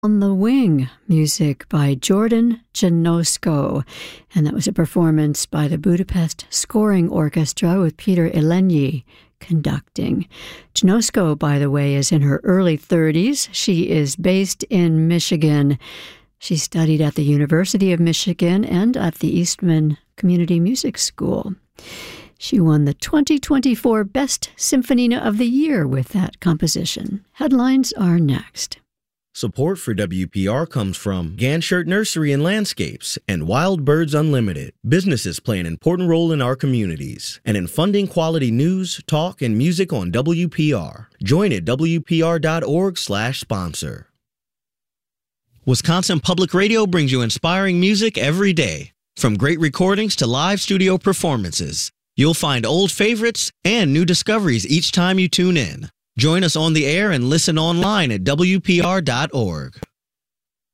On the Wing, music by Jordan Janosko, and that was a performance by the Budapest Scoring Orchestra with Peter Elenyi conducting. Janosko, by the way, is in her early 30s. She is based in Michigan. She studied at the University of Michigan and at the Eastman Community Music School. She won the 2024 Best Symphonina of the Year with that composition. Headlines are next. Support for WPR comes from Ganshert Nursery and Landscapes and Wild Birds Unlimited. Businesses play an important role in our communities and in funding quality news, talk, and music on WPR. Join at WPR.org/sponsor. Wisconsin Public Radio brings you inspiring music every day. From great recordings to live studio performances, you'll find old favorites and new discoveries each time you tune in. Join us on the air and listen online at WPR.org.